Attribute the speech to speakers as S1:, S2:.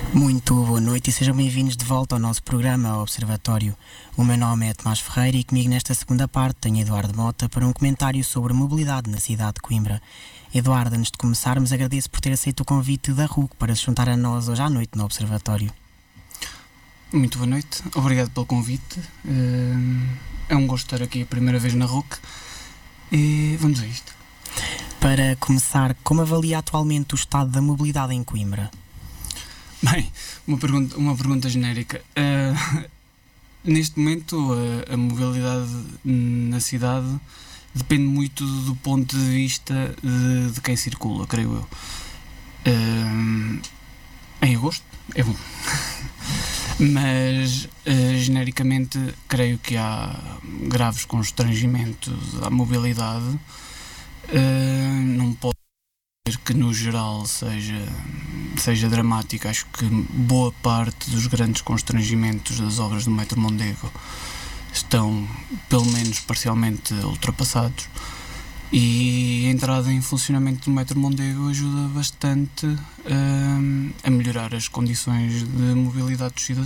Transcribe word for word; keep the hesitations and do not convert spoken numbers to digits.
S1: Muito boa noite e sejam bem-vindos de volta ao nosso programa, ao Observatório. O meu nome é Tomás Ferreira e comigo nesta segunda parte tenho Eduardo Mota para um comentário sobre mobilidade na cidade de Coimbra. Eduardo, antes de começarmos, agradeço por ter aceito o convite da R U C para se juntar a nós hoje à noite no Observatório.
S2: Muito boa noite, obrigado pelo convite. É um gosto estar aqui a primeira vez na R U C e vamos a isto.
S1: Para começar, como avalia atualmente o estado da mobilidade em Coimbra?
S2: Bem, uma pergunta, uma pergunta genérica. Uh, neste momento, a, a mobilidade na cidade depende muito do ponto de vista de, de quem circula, creio eu. Uh, em agosto é bom. Mas, uh, genericamente, creio que há graves constrangimentos à mobilidade. Uh, não pode ser que, no geral, seja, seja dramático. Acho que boa parte dos grandes constrangimentos das obras do Metro Mondego estão, pelo menos parcialmente, ultrapassados. E a entrada em funcionamento do Metro Mondego ajuda bastante uh, a melhorar as condições de mobilidade dos,